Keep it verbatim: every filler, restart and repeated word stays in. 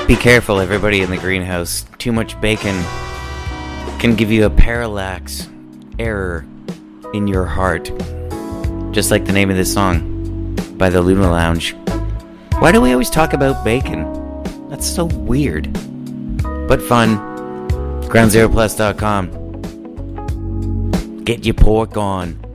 Be careful, everybody in the greenhouse. Too much bacon can give you a parallax error in your heart. Just like the name of this song by the Luna Lounge. Why do we always talk about bacon? That's so weird. But fun. ground zero plus dot com. Get your pork on.